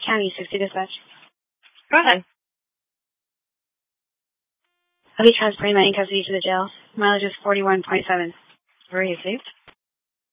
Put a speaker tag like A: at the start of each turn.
A: County, 60 dispatch.
B: Go ahead.
A: I'll be transporting my in custody to the jail. Mileage is 41.7.
B: Where are you saved?